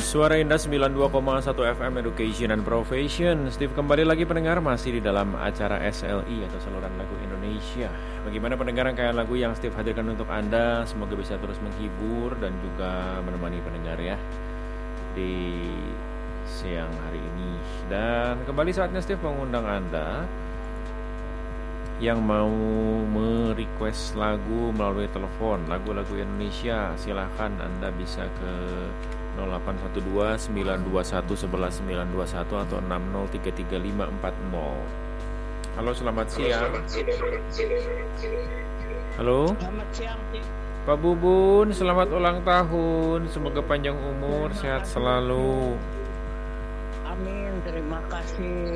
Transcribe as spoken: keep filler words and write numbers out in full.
Suara Indah sembilan puluh dua koma satu F M Education and Profession. Steve kembali lagi pendengar, masih di dalam acara S L I atau Saluran Lagu Indonesia. Bagaimana pendengar rangkaian lagu yang Steve hadirkan untuk Anda? Semoga bisa terus menghibur dan juga menemani pendengar ya di siang hari ini. Dan kembali saatnya Steve mengundang Anda yang mau merequest lagu melalui telepon, lagu-lagu Indonesia. Silahkan Anda bisa ke nol delapan satu dua sembilan dua satu satu satu sembilan dua satu atau enam nol tiga tiga lima empat nol. Halo, selamat siang. Halo. Selamat siang, Pak Bubun, selamat ulang tahun. Semoga panjang umur, sehat selalu. Amin, terima kasih.